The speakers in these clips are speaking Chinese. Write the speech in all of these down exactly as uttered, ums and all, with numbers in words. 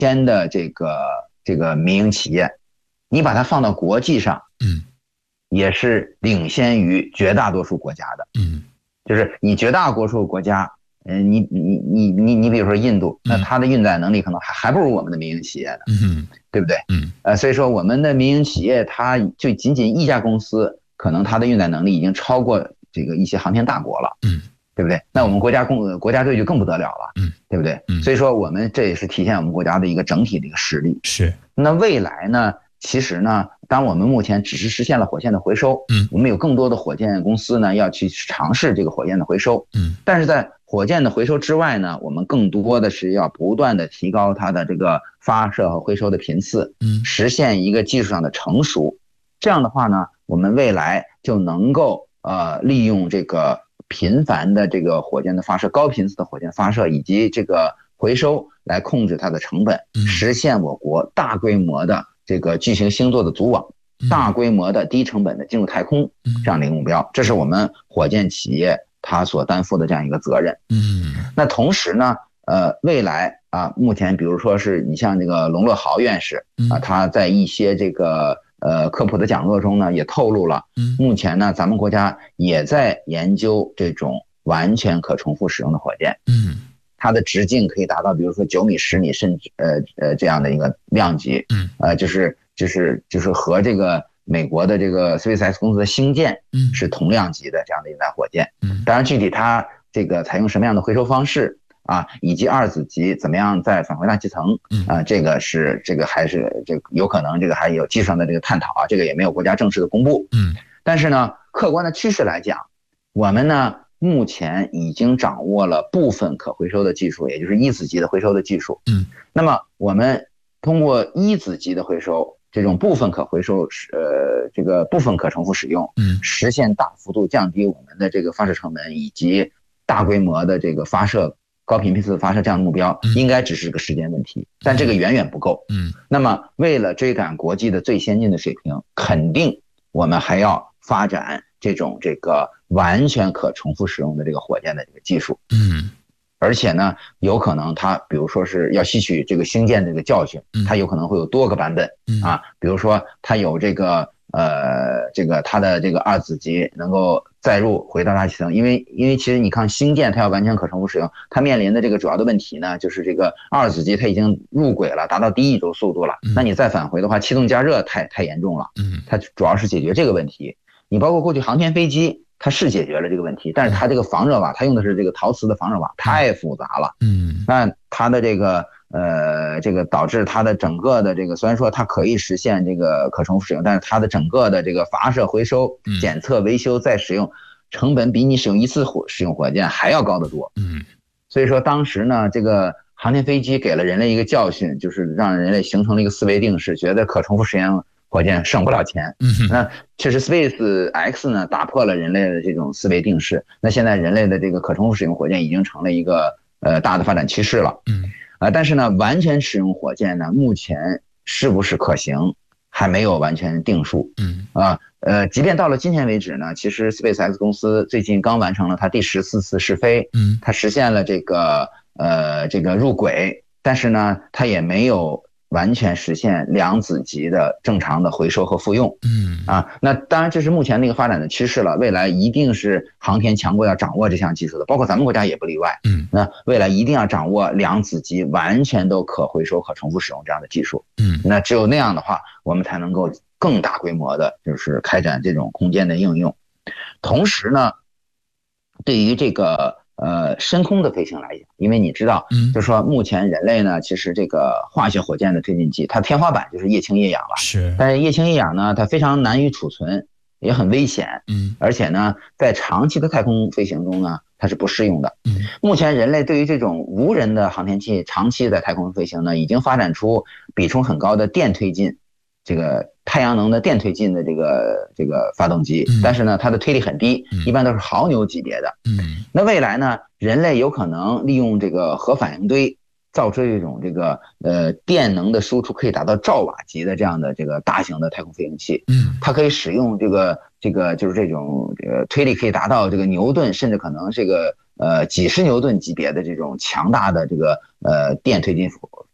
先的这个这个民营企业，你把它放到国际上， 嗯， 也是领先于绝大多数国家的。 嗯， 就是你绝大多数国家，嗯，你你你你你比如说印度，那它的运载能力可能还还不如我们的民营企业呢， 嗯， 对不对？ 嗯， 呃，所以说我们的民营企业，它就仅仅一家公司，可能它的运载能力已经超过这个一些航天大国了， 嗯， 对不对？那我们国家共国家队就更不得了了， 嗯， 对不对？ 嗯， 所以说我们这也是体现我们国家的一个整体的一个实力。 是。 那未来呢？其实呢，当我们目前只是实现了火箭的回收， 嗯， 我们有更多的火箭公司呢要去尝试这个火箭的回收， 嗯， 但是在火箭的回收之外呢，我们更多的是要不断的提高它的这个发射和回收的频次， 嗯， 实现一个技术上的成熟。这样的话呢，我们未来就能够呃利用这个频繁的这个火箭的发射、高频次的火箭发射以及这个回收来控制它的成本，实现我国大规模的这个巨型星座的组网，大规模的低成本的进入太空这样的一个目标，这是我们火箭企业它所担负的这样一个责任。 嗯， 那同时呢，呃，未来啊，目前比如说是你像这个龙乐豪院士啊，他在一些这个呃科普的讲座中呢，也透露了，目前呢，咱们国家也在研究这种完全可重复使用的火箭。 嗯。 它的直径可以达到，比如说九米、十米，甚至呃呃这样的一个量级， 嗯， 呃，就是就是就是和这个美国的这个 SpaceX 公司的星舰，嗯，是同量级的这样的一台火箭，嗯，当然具体它这个采用什么样的回收方式啊，以及二子级怎么样再返回大气层，嗯啊，这个是这个还是这个有可能这个还有技术上的这个探讨啊，这个也没有国家正式的公布，嗯，但是呢，客观的趋势来讲，我们呢。目前已经掌握了部分可回收的技术，也就是一子级的回收的技术。嗯，那么我们通过一子级的回收，这种部分可回收，呃，这个部分可重复使用，嗯，实现大幅度降低我们的这个发射成本以及大规模的这个发射高频次发射这样的目标，应该只是个时间问题，但这个远远不够。嗯，那么为了追赶国际的最先进的水平，肯定我们还要发展这种这个完全可重复使用的这个火箭的这个技术，嗯，而且呢，有可能它比如说是要吸取这个星舰这个教训，它有可能会有多个版本，啊，比如说它有这个呃这个它的这个二子级能够载入回到大气层，因为因为其实你看星舰它要完全可重复使用，它面临的这个主要的问题呢，就是这个二子级它已经入轨了，达到低一轴速度了，那你再返回的话，气动加热太太严重了，嗯，它主要是解决这个问题。你包括过去航天飞机，它是解决了这个问题，但是它这个防热瓦，它用的是这个陶瓷的防热瓦，太复杂了。嗯，那它的这个呃，这个导致它的整个的这个，虽然说它可以实现这个可重复使用，但是它的整个的这个发射、回收、检测、维修、再使用成本比你使用一次火使用火箭还要高得多。嗯，所以说当时呢，这个航天飞机给了人类一个教训，就是让人类形成了一个思维定式，觉得可重复实验火箭省不了钱。嗯，那确实 SpaceX 呢打破了人类的这种思维定式。那现在人类的这个可重复使用火箭已经成了一个呃大的发展趋势了。嗯，啊、呃，但是呢，完全使用火箭呢，目前是不是可行，还没有完全定数。嗯，啊，呃，即便到了今天为止呢，其实 SpaceX 公司最近刚完成了它第十四次试飞。嗯，它实现了这个呃这个入轨，但是呢，它也没有完全实现两子级的正常的回收和复用。嗯，啊，那当然这是目前那个发展的趋势了，未来一定是航天强国要掌握这项技术的，包括咱们国家也不例外。嗯，那未来一定要掌握两子级完全都可回收可重复使用这样的技术。嗯，那只有那样的话，我们才能够更大规模的就是开展这种空间的应用。同时呢，对于这个呃，深空的飞行来讲，因为你知道，嗯，就是说目前人类呢，其实这个化学火箭的推进剂，它天花板就是液氢液氧了。是，但是液氢液氧呢，它非常难以储存，也很危险。嗯，而且呢，在长期的太空飞行中呢，它是不适用的。嗯，目前人类对于这种无人的航天器长期在太空飞行呢，已经发展出比重很高的电推进。这个太阳能的电推进的这个这个发动机，但是呢，它的推力很低，一般都是毫牛级别的。嗯，那未来呢，人类有可能利用这个核反应堆，造出一种这个呃电能的输出可以达到兆瓦级的这样的这个大型的太空飞行器。嗯，它可以使用这个这个就是这种这个推力可以达到这个牛顿，甚至可能这个呃几十牛顿级别的这种强大的这个呃电推进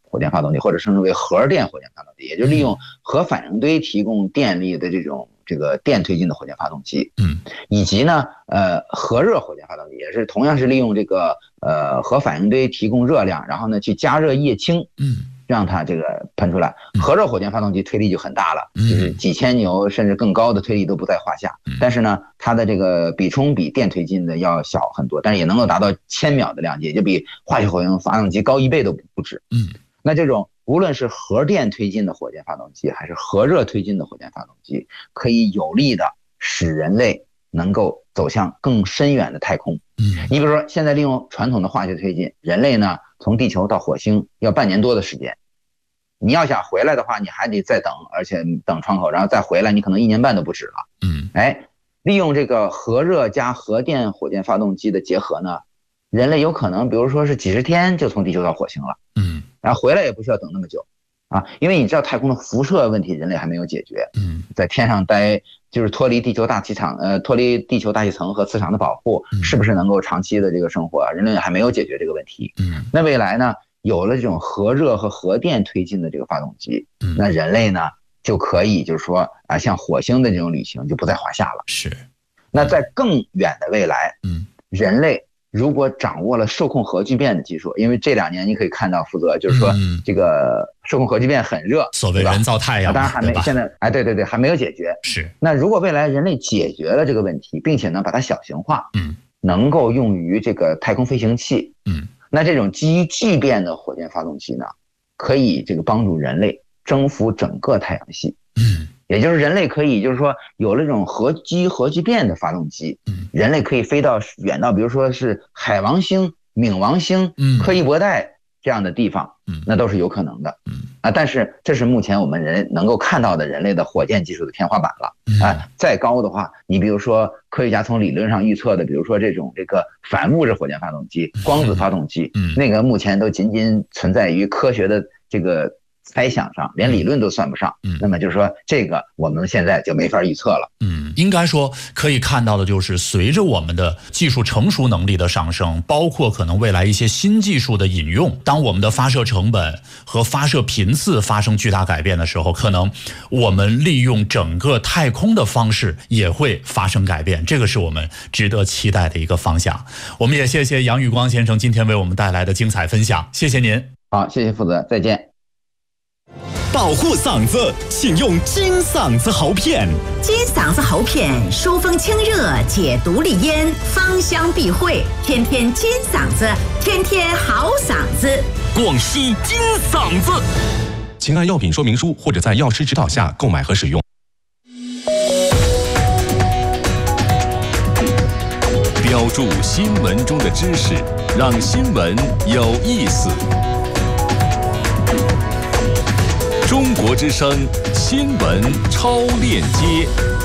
火箭发动机，或者称之为核电火箭发动机，也就是利用核反应堆提供电力的这种这个电推进的火箭发动机。 嗯，以及呢，呃，核热火箭发动机也是同样是利用这个呃核反应堆提供热量，然后呢去加热液氢， 嗯， 让它这个喷出来。核热火箭发动机推力就很大了，就是几千牛甚至更高的推力都不在话下。但是呢，它的这个比冲比电推进的要小很多，但是也能够达到千秒的亮节，就比化学火箭发动机高一倍都不止。 嗯， 那这种无论是核电推进的火箭发动机，还是核热推进的火箭发动机，可以有力的使人类能够走向更深远的太空。 嗯， 你比如说，现在利用传统的化学推进，人类呢从地球到火星要半年多的时间。你要想回来的话，你还得再等，而且等窗口，然后再回来，你可能一年半都不止了。 嗯， 哎，利用这个核热加核电火箭发动机的结合呢，人类有可能，比如说是几十天就从地球到火星了。 嗯， 然后回来也不需要等那么久啊，因为你知道太空的辐射问题，人类还没有解决。 嗯， 在天上待就是脱离地球大气场，呃，脱离地球大气层和磁场的保护，是不是能够长期的这个生活，人类还没有解决这个问题。 嗯， 那未来呢，有了这种核热和核电推进的这个发动机，那人类呢就可以就是说啊，像火星的这种旅行就不在话下了。 是。 那在更远的未来， 嗯， 人类如果掌握了受控核聚变的技术，因为这两年你可以看到，负责就是说这个受控核聚变很热， 所谓人造太阳， 当然还没现在哎，对对对，还没有解决。 是。 那如果未来人类解决了这个问题，并且呢把它小型化， 嗯， 能够用于这个太空飞行器， 嗯， 那这种基于聚变的火箭发动机呢，可以这个帮助人类征服整个太阳系。 嗯， 也就是人类可以就是说有了这种核基于核聚变的发动机， 嗯， 人类可以飞到远到比如说是海王星、冥王星、 嗯， 柯伊伯带这样的地方， 嗯， 那都是有可能的。 嗯啊，但是这是目前我们人能够看到的人类的火箭技术的天花板了。啊，再高的话，你比如说科学家从理论上预测的，比如说这种这个反物质火箭发动机、光子发动机， 嗯， 那个目前都仅仅存在于科学的这个猜想上，连理论都算不上。 嗯， 那么就是说这个我们现在就没法预测了。 嗯，应该说可以看到的就是随着我们的技术成熟能力的上升，包括可能未来一些新技术的引用，当我们的发射成本和发射频次发生巨大改变的时候，可能我们利用整个太空的方式也会发生改变，这个是我们值得期待的一个方向。我们也谢谢杨宇光先生今天为我们带来的精彩分享，谢谢您。 好，谢谢负责，再见。 保护嗓子，请用金嗓子喉片。 金嗓子喉片疏风清热，解毒利咽，芳香避秽，天天金嗓子，天天好嗓子。 广西金嗓子，请按药品说明书或者在药师指导下购买和使用。标注新闻中的知识，让新闻有意思。中国之声新闻超链接，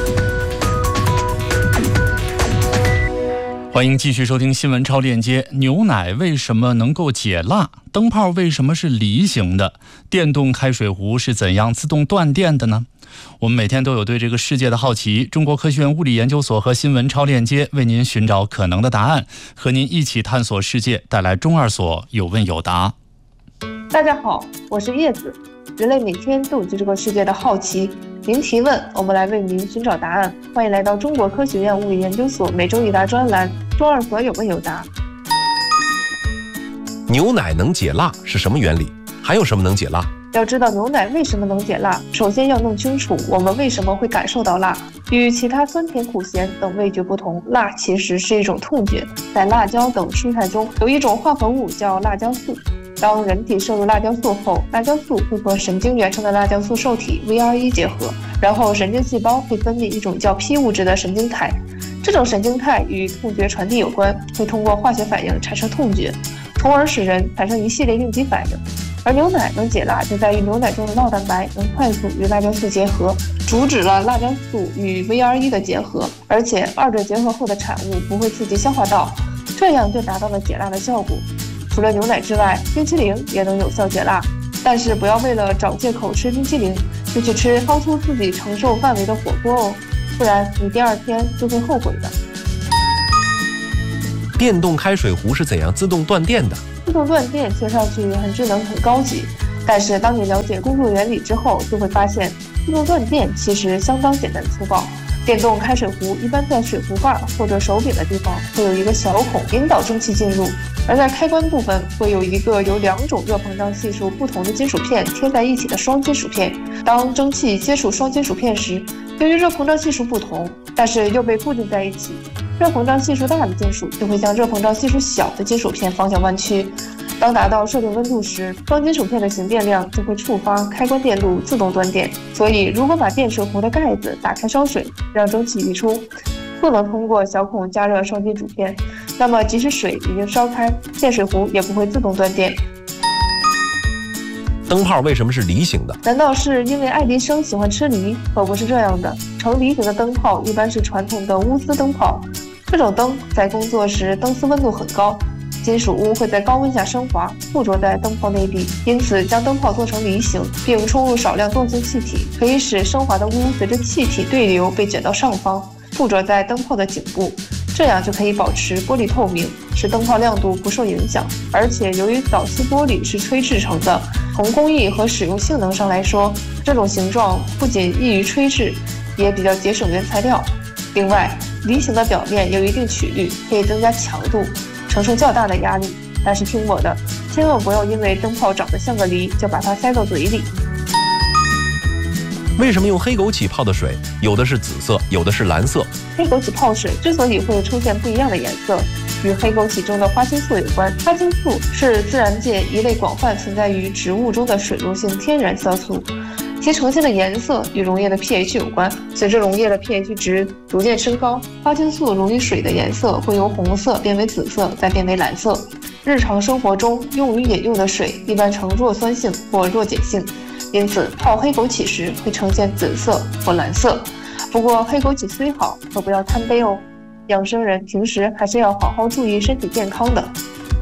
欢迎继续收听新闻超链接。牛奶为什么能够解辣？灯泡为什么是梨形的？电动开水壶是怎样自动断电的呢？我们每天都有对这个世界的好奇，中国科学院物理研究所和新闻超链接为您寻找可能的答案，和您一起探索世界，带来中二所有问有答。 大家好，我是叶子。人类每天都有对这个世界的好奇，您提问，我们来为您寻找答案。欢迎来到中国科学院物理研究所每周一答专栏，中二所有问有答。 牛奶能解辣是什么原理？还有什么能解辣？ 要知道牛奶为什么能解辣，首先要弄清楚我们为什么会感受到辣。与其他酸甜苦咸等味觉不同，辣其实是一种痛觉。在辣椒等蔬菜中有一种化合物叫辣椒素，当人体摄入辣椒素后，辣椒素会和神经元上的辣椒素受体 V R 一 结合，然后神经细胞会分泌一种叫 P 物质的神经肽，这种神经肽与痛觉传递有关，会通过化学反应产生痛觉，从而使人产生一系列应激反应。而牛奶能解辣，就在于牛奶中的酪蛋白能快速与辣椒素结合，阻止了辣椒素与 V R 一 的结合，而且二者结合后的产物不会刺激消化道，这样就达到了解辣的效果。除了牛奶之外，冰淇淋也能有效解辣，但是不要为了找借口吃冰淇淋，就去吃超出自己承受范围的火锅哦，不然你第二天就会后悔的。 电动开水壶是怎样自动断电的？ 自动断电听上去很智能很高级， 但是当你了解工作原理之后，就会发现自动断电其实相当简单粗暴。电动开水壶一般在水壶盖或者手柄的地方会有一个小孔引导蒸汽进入，而在开关部分会有一个由两种热膨胀系数不同的金属片贴在一起的双金属片。当蒸汽接触双金属片时，由于热膨胀系数不同，但是又被固定在一起，热膨胀系数大的金属就会将热膨胀系数小的金属片方向弯曲。当达到设定温度时，双金属片的形变量就会触发开关电路自动断电。所以如果把电水壶的盖子打开烧水，让蒸汽溢出，不能通过小孔加热双金属片，那么即使水已经烧开，电水壶也不会自动断电。 灯泡为什么是梨形的？ 难道是因为爱迪生喜欢吃梨？可不是这样的。呈梨形的灯泡一般是传统的钨丝灯泡，这种灯在工作时灯丝温度很高，金属钨会在高温下升华，附着在灯泡内壁，因此将灯泡做成梨形，并充入少量动性气体，可以使升华的钨随着气体对流被卷到上方，附着在灯泡的颈部，这样就可以保持玻璃透明，使灯泡亮度不受影响。而且由于早期玻璃是吹制成的，从工艺和使用性能上来说，这种形状不仅易于吹制，也比较节省原材料。另外，梨形的表面有一定曲率，可以增加强度，承受较大的压力。但是听我的，千万不要因为灯泡长得像个梨就把它塞到嘴里。 为什么用黑枸杞泡的水有的是紫色，有的是蓝色？ 黑枸杞泡水之所以会出现不一样的颜色，与黑枸杞中的花青素有关。花青素是自然界一类广泛存在于植物中的水溶性天然色素，其呈现的颜色与溶液的 pH 有关。随着溶液的 pH 值逐渐升高，花青素溶于水的颜色会由红色变为紫色，再变为蓝色。日常生活中用于饮用的水一般呈弱酸性或弱碱性，因此泡黑枸杞时会呈现紫色或蓝色。不过黑枸杞虽好，可不要贪杯哦。养生人平时还是要好好注意身体健康的。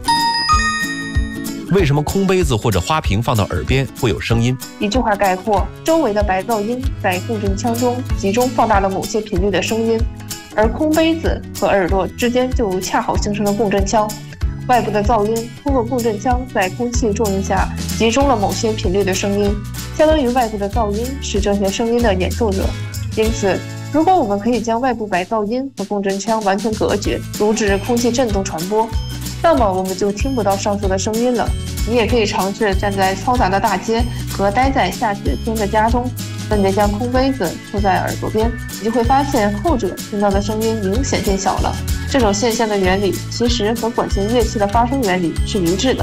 为什么空杯子或者花瓶放到耳边会有声音？ 一句话概括，周围的白噪音在共振腔中集中放大了某些频率的声音，而空杯子和耳朵之间就恰好形成了共振腔。外部的噪音通过共振腔在空气作用下集中了某些频率的声音，相当于外部的噪音是这些声音的演奏者。因此，如果我们可以将外部白噪音和共振腔完全隔绝，阻止空气振动传播，那么我们就听不到上述的声音了。你也可以尝试站在嘈杂的大街和待在下雪天的家中，分别将空杯子铺在耳朵边，你就会发现后者听到的声音明显变小了。这种现象的原理其实和管弦乐器的发声原理是一致的。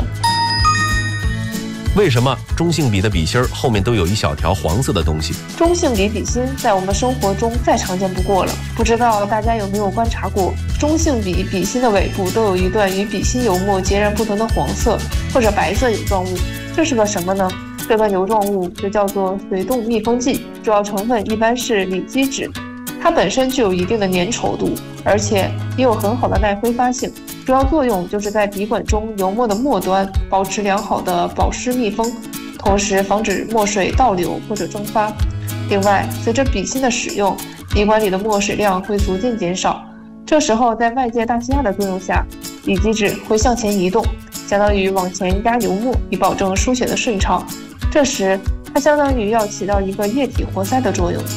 为什么中性笔的笔芯后面都有一小条黄色的东西？ 中性笔笔芯在我们生活中再常见不过了，不知道大家有没有观察过，中性笔笔芯的尾部都有一段与笔芯油墨截然不同的黄色或者白色油状物，这是个什么呢？这段油状物就叫做水动密封剂，主要成分一般是锂基质，它本身具有一定的粘稠度，而且也有很好的耐挥发性。主要作用就是在笔管中油墨的末端保持良好的保湿密封，同时防止墨水倒流或者蒸发。另外，随着笔芯的使用，笔管里的墨水量会逐渐减少，这时候在外界大气压的作用下，锂基质会向前移动，相当于往前压油墨，以保证书写的顺畅。这时它相当于要起到一个液体活塞的作用。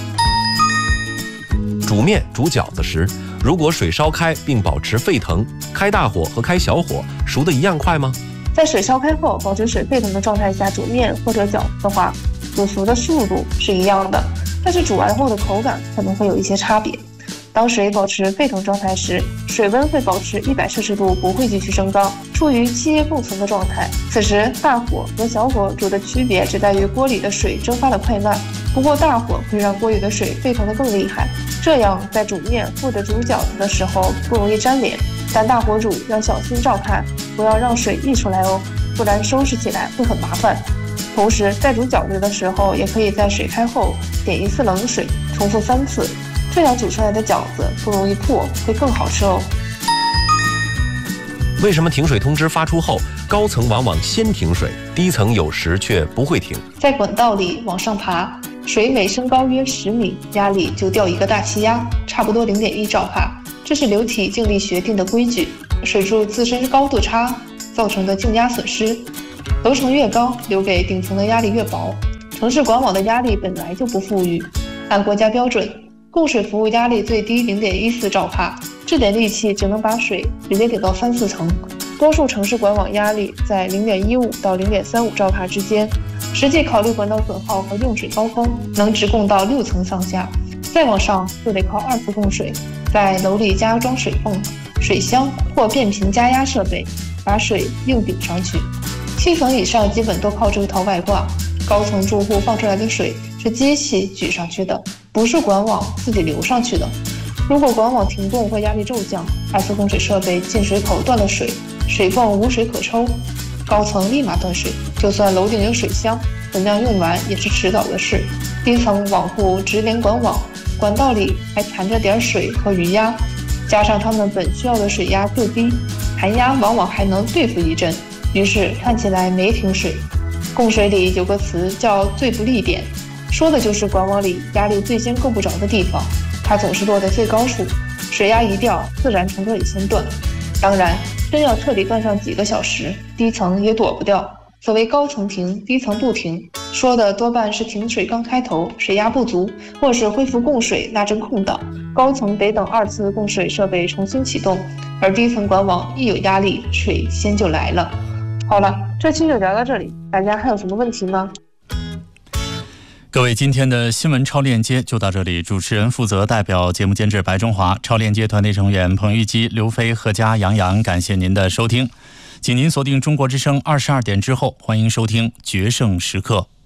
煮面煮饺子时，如果水烧开并保持沸腾，开大火和开小火熟得一样快吗？ 在水烧开后保持水沸腾的状态下煮面或者饺子的话，煮熟的速度是一样的，但是煮完后的口感可能会有一些差别。当水保持沸腾状态时，水温会保持一百摄氏度，不会继续升高，处于气液共存的状态。此时大火和小火煮的区别只在于锅里的水蒸发的快慢，不过大火会让锅里的水沸腾得更厉害，这样在煮面或者煮饺子的时候不容易粘连。但大火煮要小心照看，不要让水溢出来哦，不然收拾起来会很麻烦。同时在煮饺子的时候，也可以在水开后点一次冷水，重复三次，这样煮出来的饺子不容易破，会更好吃哦。 为什么停水通知发出后，高层往往先停水，低层有时却不会停？ 在管道里往上爬，水每升高约十米，压力就掉一个大气压，差不多零点一兆帕，这是流体静力学定的规矩。水柱自身高度差造成的静压损失， 楼层越高，留给顶层的压力越薄。城市管网的压力本来就不富裕，按国家标准，供水服务压力最低 零点一四兆帕，这点力气只能把水直接给到三四层。多数城市管网压力在 零点一五到 零点三五兆帕之间，实际考虑管道损耗和用水高峰，能直供到六层上下。再往上就得靠二次供水，在楼里加装水泵、水箱或变频加压设备，把水硬顶上去。七层以上基本都靠这套外挂，高层住户放出来的水是机器举上去的，不是管网自己流上去的。如果管网停供或压力骤降，二次供水设备进水口断了水，水泵无水可抽，高层立马断水。就算楼顶有水箱，等量用完也是迟早的事。低层网户直连管网，管道里还缠着点水和余压，加上他们本需要的水压最低，含压往往还能对付一阵，于是看起来没停水。供水里有个词叫最不利点，说的就是管网里压力最先够不着的地方，它总是落在最高处，水压一掉，自然从这里先断。当然，真要彻底断上几个小时，低层也躲不掉。所谓高层停，低层不停，说的多半是停水刚开头，水压不足，或是恢复供水那阵空档，高层得等二次供水设备重新启动，而低层管网一有压力，水先就来了。好了，这期就聊到这里，大家还有什么问题吗？ 各位，今天的新闻超链接就到这里。主持人负责代表节目监制白中华，超链接团队成员彭玉基、刘飞、何佳、杨洋，感谢您的收听。请您锁定中国之声二十二点之后，欢迎收听决胜时刻。